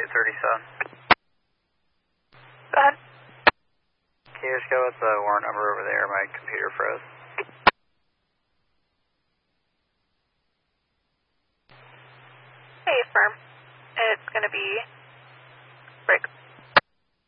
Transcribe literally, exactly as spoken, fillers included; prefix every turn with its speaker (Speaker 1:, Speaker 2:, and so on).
Speaker 1: eight thirty-seven.
Speaker 2: Go ahead.
Speaker 1: Can you just go with the warrant number over there? My computer froze.
Speaker 2: Hey, firm. It's going to be